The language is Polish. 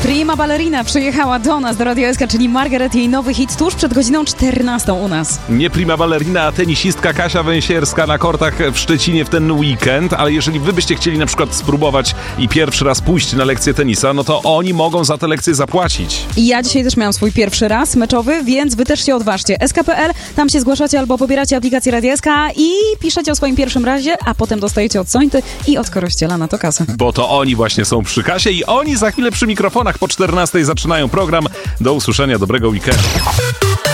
Prima Ballerina przyjechała do nas, do Radio SK, czyli Margaret, jej nowy hit tuż przed godziną 14 u nas. Nie Prima Ballerina, a tenisistka Kasia Węsierska na kortach w Szczecinie w ten weekend, ale jeżeli wy byście chcieli na przykład spróbować i pierwszy raz pójść na lekcję tenisa, no to oni mogą za te lekcje zapłacić. I ja dzisiaj też miałam swój pierwszy raz meczowy, więc wy też się odważcie. SK.pl, tam się zgłaszacie albo pobieracie aplikację Radio SK i piszecie o swoim pierwszym razie, a potem dostajecie od Sońty i od Korościela na to kasę. Bo to oni właśnie są przy Kasie i oni za chwilę przy mikrofonach po 14 zaczynają program. Do usłyszenia, dobrego weekendu.